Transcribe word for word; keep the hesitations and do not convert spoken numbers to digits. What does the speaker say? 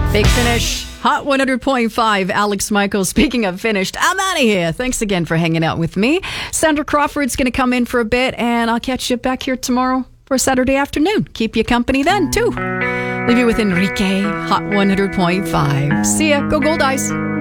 Big finish. Hot one hundred point five. Alex Michaels. Speaking of finished, I'm out of here. Thanks again for hanging out with me. Sandra Crawford's going to come in for a bit, and I'll catch you back here tomorrow for Saturday afternoon. Keep you company then, too. Leave you with Enrique, Hot one hundred point five. See ya. Go Gold Eyes.